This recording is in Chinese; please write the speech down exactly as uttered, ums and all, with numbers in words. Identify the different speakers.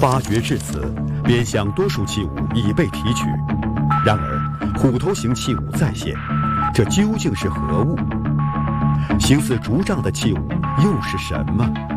Speaker 1: 发掘至此，便想多数器物已被提取。然而，虎头形器物再现，这究竟是何物？形似竹杖的器物又是什么？